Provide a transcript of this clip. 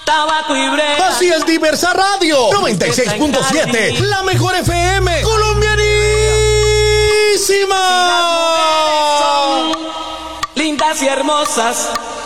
tabaco y brega. Así es Diversa Radio 96.7, la mejor FM colombianísima. Lindas y hermosas,